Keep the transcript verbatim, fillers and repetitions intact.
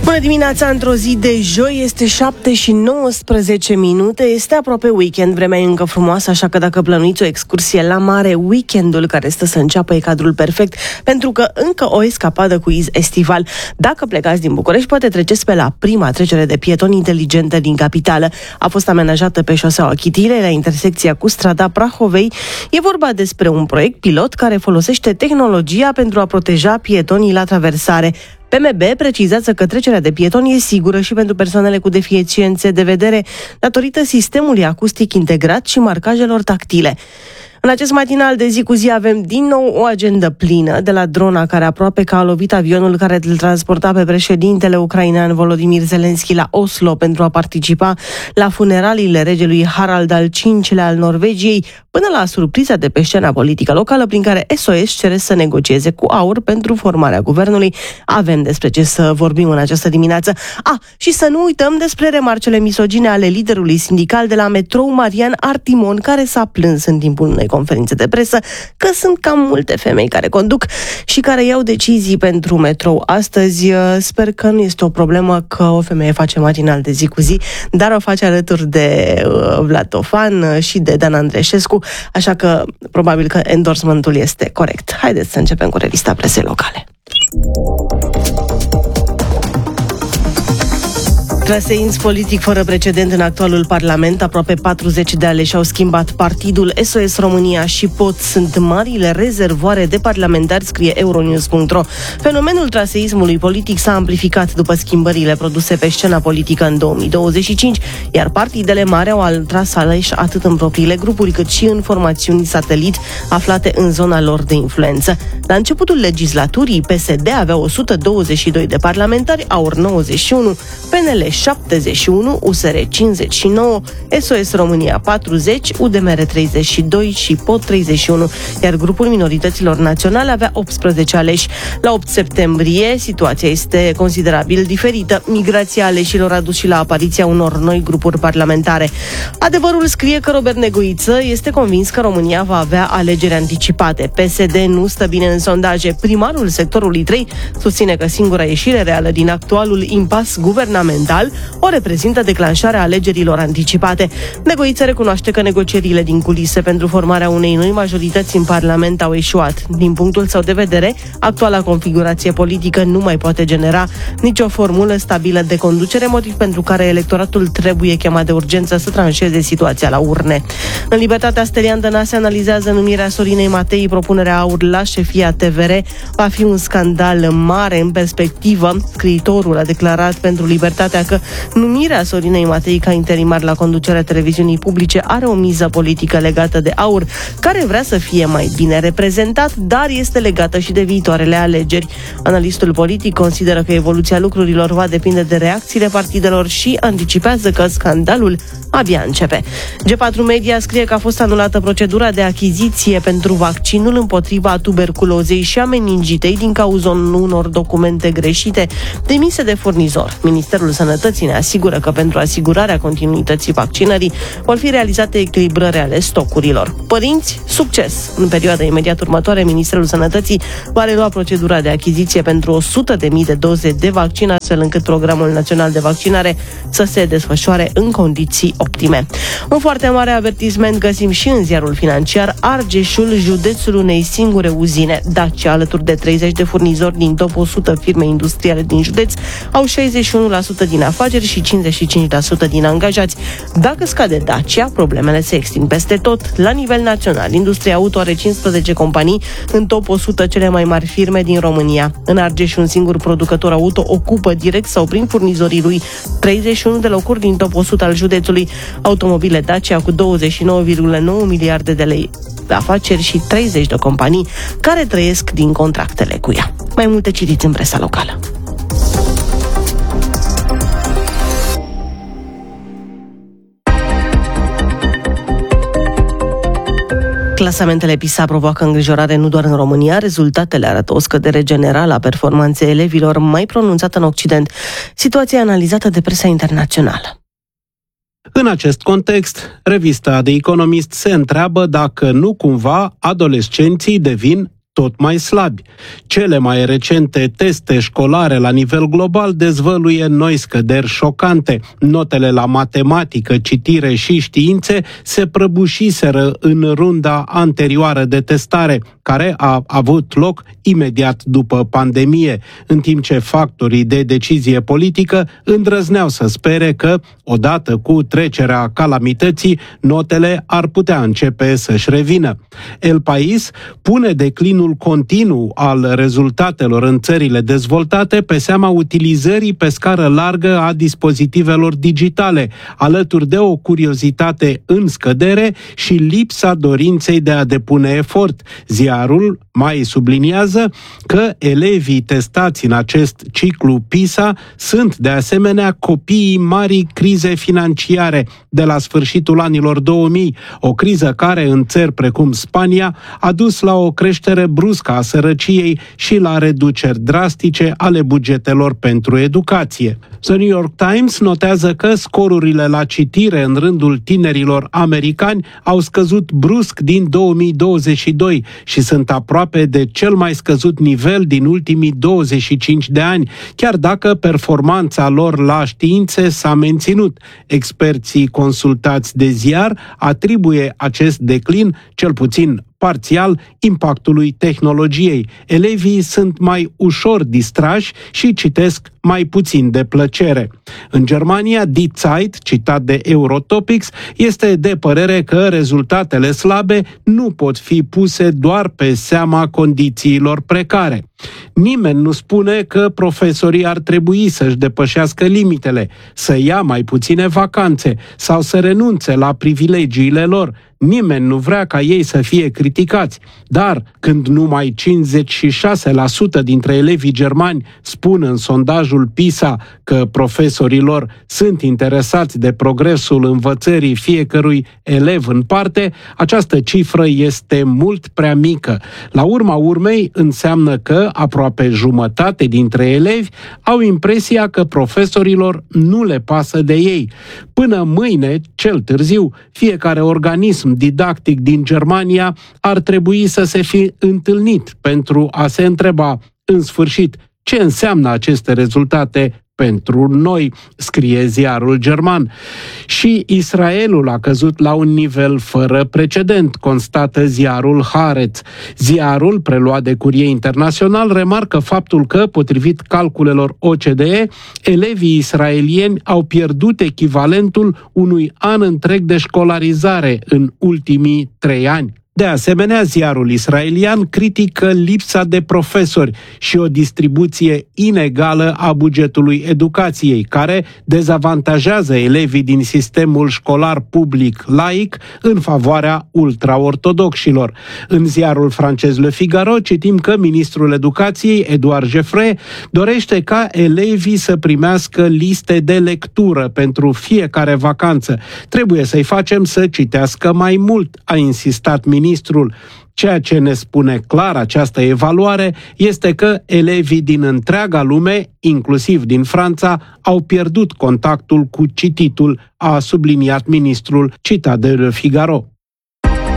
Bună dimineața, într-o zi de joi, este șapte și nouăsprezece minute, este aproape weekend, vremea e încă frumoasă, așa că dacă plănuiți o excursie la mare, weekendul care stă să înceapă e cadrul perfect, pentru că încă o escapadă cu iz estival. Dacă plecați din București, poate treceți pe la prima trecere de pietoni inteligentă din capitală. A fost amenajată pe șoseaua Chitilei, la intersecția cu strada Prahovei. E vorba despre un proiect pilot care folosește tehnologia pentru a proteja pietonii la traversare. P M B precizează că trecerea de pietoni e sigură și pentru persoanele cu deficiențe de vedere, datorită sistemului acustic integrat și marcajelor tactile. În acest matinal de zi cu zi avem din nou o agendă plină, de la drona care aproape că a lovit avionul care îl transporta pe președintele ucrainean Volodymyr Zelensky la Oslo pentru a participa la funeraliile regelui Harald al cincilea al Norvegiei, până la surpriza de pe scena politică locală prin care S O S cere să negocieze cu AUR pentru formarea guvernului. Avem despre ce să vorbim în această dimineață. A, și să nu uităm despre remarcele misogine ale liderului sindical de la Metrou, Marian Artimon, care s-a plâns în timpul unei conferințe de presă că sunt cam multe femei care conduc și care iau decizii pentru Metrou astăzi. Sper că nu este o problemă că o femeie face matinal de zi cu zi, dar o face alături de uh, Vlad Tofan și de Dan Andreșescu, așa că probabil că endorsementul este corect. Haideți să începem cu revista presei locale. Traseism politic fără precedent în actualul Parlament. Aproape patruzeci de aleși au schimbat partidul. S O S România și P O T sunt marile rezervoare de parlamentari, scrie Euronews punct ro. Fenomenul traseismului politic s-a amplificat după schimbările produse pe scena politică în două mii douăzeci și cinci, iar partidele mari au atras aleși atât în propriile grupuri, cât și în formațiuni satelit aflate în zona lor de influență. La începutul legislaturii, P S D avea o sută douăzeci și doi de parlamentari, AUR nouăzeci și unu, P N L șaptezeci și unu, U S R cincizeci și nouă, S O S România patruzeci, U D M R treizeci și doi și P O T treizeci și unu, iar grupul minorităților naționale avea optsprezece aleși. La opt septembrie, situația este considerabil diferită. Migrația aleșilor a dus și la apariția unor noi grupuri parlamentare. Adevărul scrie că Robert Negoiță este convins că România va avea alegeri anticipate. P S D nu stă bine în sondaje. Primarul sectorului trei susține că singura ieșire reală din actualul impas guvernamental o reprezintă declanșarea alegerilor anticipate. Negoiță recunoaște că negocierile din culise pentru formarea unei noi majorități în Parlament au eșuat. Din punctul său de vedere, actuala configurație politică nu mai poate genera nicio formulă stabilă de conducere, motiv pentru care electoratul trebuie chemat de urgență să tranșeze situația la urne. În Libertatea, Stelian Dănase analizează numirea Sorinei Matei, propunerea AUR la șefia T V R va fi un scandal mare în perspectivă. Scriitorul a declarat pentru Libertatea că numirea Sorinei Matei ca interimar la conducerea televiziunii publice are o miză politică legată de AUR, care vrea să fie mai bine reprezentat, dar este legată și de viitoarele alegeri. Analistul politic consideră că evoluția lucrurilor va depinde de reacțiile partidelor și anticipează că scandalul abia începe. G patru Media scrie că a fost anulată procedura de achiziție pentru vaccinul împotriva tuberculozei și a meningitei din cauza unor documente greșite trimise de furnizor. Ministerul Sănătății ne asigură că pentru asigurarea continuității vaccinării vor fi realizate echilibrări ale stocurilor. Părinți, succes! În perioada imediat următoare, Ministerul Sănătății va relua procedura de achiziție pentru o sută de mii de doze de vaccin, astfel încât programul național de vaccinare să se desfășoare în condiții optime. Un foarte mare avertisment găsim și în ziarul financiar. Argeșul, județul unei singure uzine. Dacia, alături de treizeci de furnizori din top o sută firme industriale din județ, au șaizeci și unu la sută din afaceri și cincizeci și cinci la sută din angajați. Dacă scade Dacia, problemele se extind peste tot. La nivel național, industria auto are cincisprezece companii în top o sută cele mai mari firme din România. În Argeș, un singur producător auto ocupă direct sau prin furnizorii lui treizeci și unu de locuri din top o sută al județului. Automobile Dacia cu douăzeci și nouă virgulă nouă miliarde de lei de afaceri și treizeci de companii care trăiesc din contractele cu ea. Mai multe citiți în presa locală. Clasamentele PISA provoacă îngrijorare nu doar în România. Rezultatele arată o scădere generală a performanței elevilor mai pronunțată în Occident. Situația analizată de presa internațională. În acest context, revista The Economist se întreabă dacă nu cumva adolescenții devin tot mai slabi. Cele mai recente teste școlare la nivel global dezvăluie noi scăderi șocante. Notele la matematică, citire și științe se prăbușiseră în runda anterioară de testare, care a avut loc imediat după pandemie, în timp ce factorii de decizie politică îndrăzneau să spere că, odată cu trecerea calamității, notele ar putea începe să-și revină. El País pune declinul continuu al rezultatelor în țările dezvoltate pe seama utilizării pe scară largă a dispozitivelor digitale, alături de o curiozitate în scădere și lipsa dorinței de a depune efort. Ziarul mai subliniază că elevii testați în acest ciclu PISA sunt de asemenea copiii marii crize financiare de la sfârșitul anilor două mii, o criză care în țări precum Spania a dus la o creștere bruscă a sărăciei și la reduceri drastice ale bugetelor pentru educație. The New York Times notează că scorurile la citire în rândul tinerilor americani au scăzut brusc din două mii douăzeci și doi și sunt aproape de cel mai scăzut nivel din ultimii douăzeci și cinci de ani, chiar dacă performanța lor la științe s-a menținut. Experții consultați de ziar atribuie acest declin, cel puțin parțial, impactului tehnologiei. Elevii sunt mai ușor distrași și citesc mai puțin de plăcere. În Germania, Die Zeit, citat de Eurotopics, este de părere că rezultatele slabe nu pot fi puse doar pe seama condițiilor precare. Nimeni nu spune că profesorii ar trebui să-și depășească limitele, să ia mai puține vacanțe sau să renunțe la privilegiile lor. Nimeni nu vrea ca ei să fie criticați, dar când numai cincizeci și șase la sută dintre elevii germani spun în sondajul PISA că profesorii lor sunt interesați de progresul învățării fiecărui elev în parte, această cifră este mult prea mică. La urma urmei înseamnă că aproape jumătate dintre elevi au impresia că profesorilor nu le pasă de ei. Până mâine, cel târziu, fiecare organism didactic din Germania ar trebui să se fi întâlnit pentru a se întreba, în sfârșit, ce înseamnă aceste rezultate pentru noi, scrie ziarul german. Și Israelul a căzut la un nivel fără precedent, constată ziarul Haaretz. Ziarul, preluat de Curie Internațional, remarcă faptul că, potrivit calculelor O C D E, elevii israelieni au pierdut echivalentul unui an întreg de școlarizare în ultimii trei ani. De asemenea, ziarul israelian critică lipsa de profesori și o distribuție inegală a bugetului educației, care dezavantajează elevii din sistemul școlar public laic în favoarea ultraortodoxilor. În ziarul francez Le Figaro citim că ministrul educației, Edouard Geoffroy, dorește ca elevii să primească liste de lectură pentru fiecare vacanță. Trebuie să-i facem să citească mai mult, a insistat ministrul. Ministrul. Ceea ce ne spune clar această evaluare este că elevii din întreaga lume, inclusiv din Franța, au pierdut contactul cu cititul, a subliniat ministrul citat de Le Figaro.